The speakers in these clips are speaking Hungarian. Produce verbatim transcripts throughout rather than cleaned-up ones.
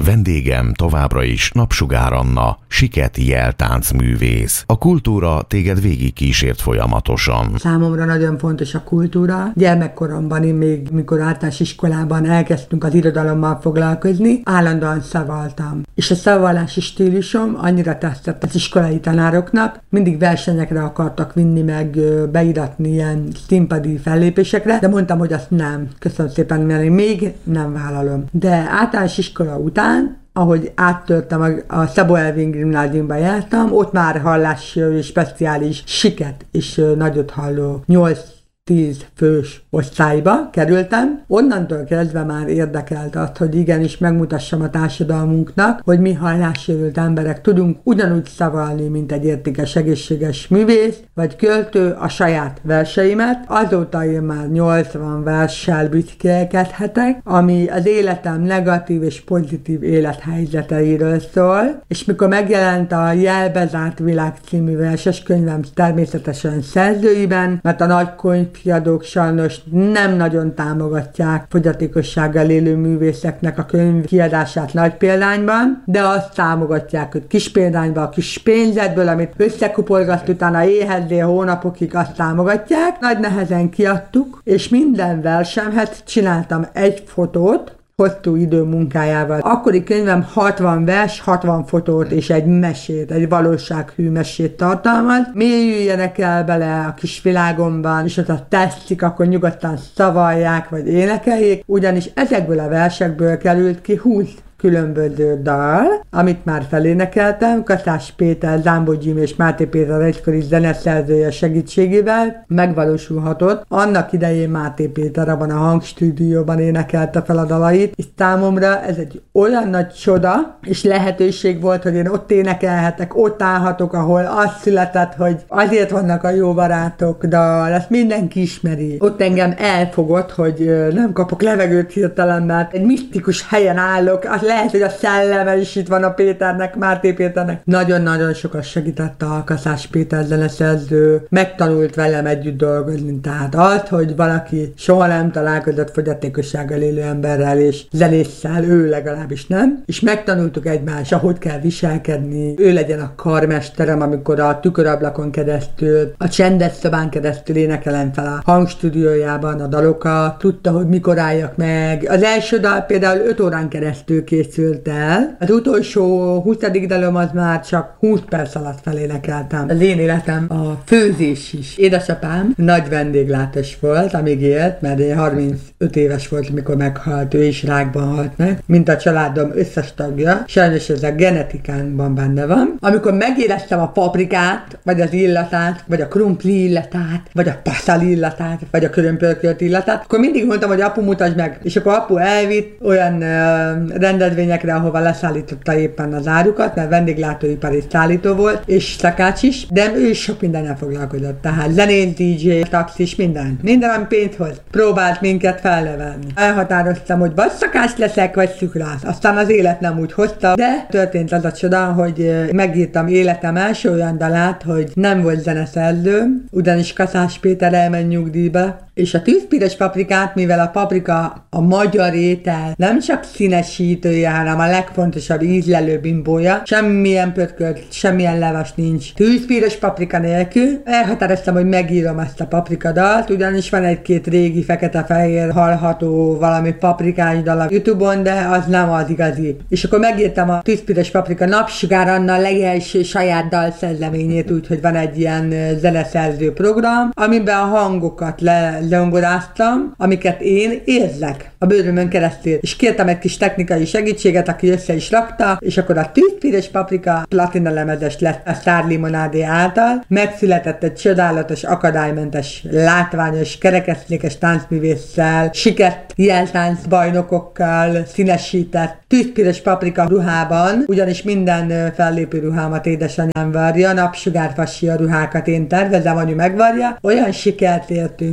Vendégem továbbra is Napsugár Anna, siketi jeltáncművész. A kultúra téged végig kísért folyamatosan. Számomra nagyon fontos a kultúra. Gyermekkoromban én még, mikor általános iskolában elkezdtünk az irodalommal foglalkozni, állandóan szavaltam. És a szavalási stílusom annyira tetszett az iskolai tanároknak, mindig versenyekre akartak vinni, meg beiratni ilyen színpadi fellépésekre, de mondtam, hogy azt nem. Köszönöm szépen, mert én még nem vállalom. De általános iskola után, ahogy áttörtem, a, a Szabó Ervin gimnáziumba jártam, ott már hallás speciális siket és nagyot halló nyolc tíz fős osztályba kerültem. Onnantól kezdve már érdekelt azt, hogy igenis megmutassam a társadalmunknak, hogy mi hallássérült emberek tudunk ugyanúgy szavalni, mint egy értékes, egészséges művész, vagy költő a saját verseimet. Azóta én már nyolcvan verssel büszkélkedhetek, ami az életem negatív és pozitív élethelyzeteiről szól, és mikor megjelent a Jelbezárt világ című verseskönyvem, természetesen szerzőiben, mert a nagy kiadók sajnos nem nagyon támogatják fogyatékossággal élő művészeknek a könyv kiadását nagy példányban, de azt támogatják, hogy kis példányban, a kis pénzedből, amit összekupolgat, utána éhezzél hónapokig, azt támogatják. Nagy nehezen kiadtuk, és minden versemhez csináltam egy fotót, hosszú idő munkájával. Akkori könyvem hatvan vers, hatvan fotót és egy mesét, egy valósághű mesét tartalmaz. Mélyüljenek el bele a kis világomban, és ha tetszik, akkor nyugodtan szavalják, vagy énekeljék, ugyanis ezekből a versekből került ki húsz különböző dal, amit már felénekeltem, Kaszás Péter, Zámbó Jimmy és Máté Péter egykori zeneszerzője segítségével megvalósulhatott. Annak idején Máté Péter abban a hangstúdióban énekelte fel a dalait, és számomra ez egy olyan nagy csoda, és lehetőség volt, hogy én ott énekelhetek, ott állhatok, ahol az született, hogy azért vannak a jó barátok dal, ezt mindenki ismeri. Ott engem elfogott, hogy nem kapok levegőt hirtelen, mert egy misztikus helyen állok, az lehet, hogy a szelleme is itt van a Péternek, Máté Péternek. Nagyon-nagyon sokat segített a Kaszás Péter zeneszerző, megtanult velem együtt dolgozni. Tehát az, hogy valaki soha nem találkozott fogyatékossággal élő emberrel és zenésszel, ő legalábbis nem, és megtanultuk egymást, ahogy kell viselkedni, ő legyen a karmesterem, amikor a tükörablakon keresztül, a csendes szobán keresztül énekelem fel a hangstúdiójában a dalokat, tudta, hogy mikor álljak meg. Az első dal például öt órán keresztül készült el. Az utolsó huszadik dalom az már csak húsz perc alatt felénekeltem. Az én életem a főzés is. Édesapám nagy vendéglátós volt, amíg élt, mert én harmincöt éves volt, mikor meghalt, ő is rákban halt meg, mint a családom összes tagja. Sajnos ez a genetikámban benne van. Amikor megéreztem a paprikát, vagy az illatát, vagy a krumpli illatát, vagy a paszali illatát, vagy a körömpölkölt illatát, akkor mindig mondtam, hogy apu, mutasd meg. És akkor apu elvitt olyan uh, rendezvényekre, ahova leszállította éppen az árukat, mert vendéglátóipari szállító volt, és szakács is, de ő is sok mindennel foglalkozott. Tehát zenét, dé dzsé, taxis, minden. Minden, ami pénzt hoz. Próbált minket felnevelni. Elhatároztam, hogy vagy szakács leszek, vagy szükrász. Aztán az élet nem úgy hozta, de történt az a csoda, hogy megírtam életem első olyan dalát, hogy nem volt zeneszerző, ugyanis Kaszás Péter elment nyugdíjba, és a tűzpiros paprikát, mivel a paprika a magyar étel nem csak színesítője, hanem a legfontosabb ízlelő bimbója, semmilyen pörkölt, semmilyen leves nincs tűzpiros paprika nélkül. Elhatároztam, hogy megírom ezt a paprikadalt, ugyanis van egy-két régi fekete-fehér hallható valami paprikás dal a YouTube-on, de az nem az igazi. És akkor megírtam a tűzpiros paprika Napsugár Anna legelső saját dalszerzeményét, úgyhogy van egy ilyen zeneszerző program, amiben a hangokat le zongoráztam, amiket én érzek a bőrömön keresztül. És kértem egy kis technikai segítséget, aki össze is rakta, és akkor a tűzpiros paprika platina lemezes lett a Sztárlimonádé által. Megszületett egy csodálatos, akadálymentes, látványos, kerekesztékes táncművésszel, sikett jeltánc bajnokokkal színesített tűzpiros paprika ruhában, ugyanis minden fellépő ruhámat édesanyám varja, napsugárfassia ruhákat én tervezem, anyu megvarja. Olyan sikert értünk el a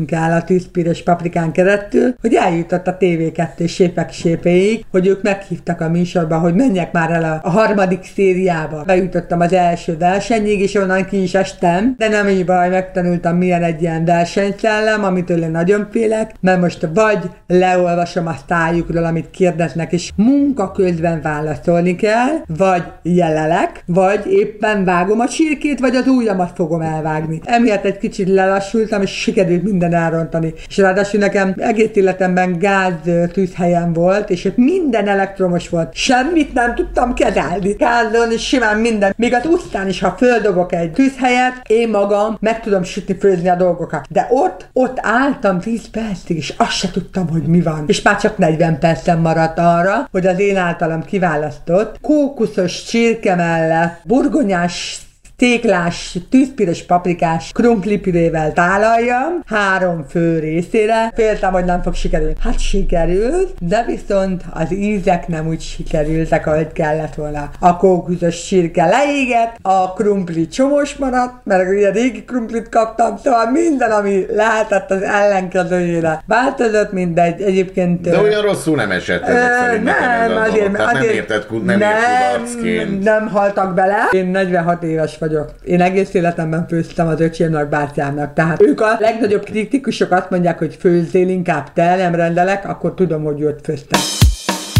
tűzpiros paprikán keresztül, hogy eljutott a té vé kettő Sépek Sépéig, hogy ők meghívtak a műsorba, hogy menjek már el a, a harmadik szériába. Bejutottam az első versenyig, és onnan ki is estem, de nem így baj, megtanultam milyen egy ilyen versenyszellem, amitől én nagyon félek, mert most vagy leolvasom a sztájukról, amit kérdeznek, és munka közben válaszolni kell, vagy jelelek, vagy éppen vágom a csirkét, vagy az ujjamat fogom elvágni. Emiatt egy kicsit lelassultam, és sikerült minden elrontani. És ráadásul nekem egész életemben gáz tűzhelyem volt, és ott minden elektromos volt. Semmit nem tudtam kezelni. Gázon és simán minden. Még az utcán is, ha földobok egy tűzhelyet, én magam meg tudom sütni, főzni a dolgokat. De ott, ott álltam tíz percig, és azt se tudtam, hogy mi van. És már csak negyven percen maradt arra, hogy az én általam kiválasztott kókuszos csirke mellett burgonyás téklás, tűzpiros paprikás krumplipürével tálaljam három fő részére. Féltem, hogy nem fog sikerülni. Hát sikerült, de viszont az ízek nem úgy sikerültek, ahogy kellett volna. A kókuszos csirke leégett, a krumpli csomós maradt, mert ugye régi krumplit kaptam, szóval minden, ami lehetett az ellenkezőjére változott, mindegy. Egyébként... De olyan rosszul nem esett ezek szerint nekem ez a azért, dolog. Tehát azért, nem érted, nem, nem, ért kudarcként. Nem haltak bele. Én negyvenhat éves vagyok. Én egész életemben főztem az öcsémnek, bátyámnak. Tehát ők a legnagyobb kritikusok azt mondják, hogy főzzél inkább te, nem rendelek, akkor tudom, hogy jót főztem.